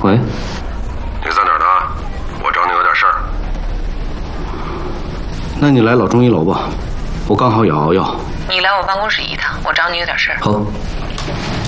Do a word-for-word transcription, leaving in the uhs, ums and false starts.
喂， 你在哪儿呢？我找你有点事儿。 那你来老中医楼吧，我刚好也熬药。 你来我办公室一趟，我找你有点事儿。 好。